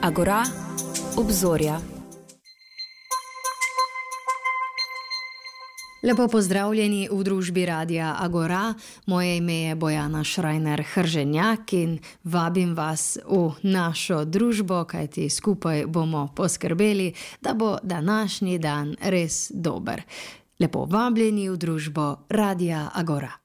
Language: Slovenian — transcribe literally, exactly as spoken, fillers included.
Agora, obzorja. Lepo pozdravljeni v družbi Radia Agora. Moje ime je Bojana Šrajner-Hrženjak in vabim vas v našo družbo, kajti skupaj bomo poskrbeli, da bo današnji dan res dober. Lepo vabljeni v družbo Radia Agora.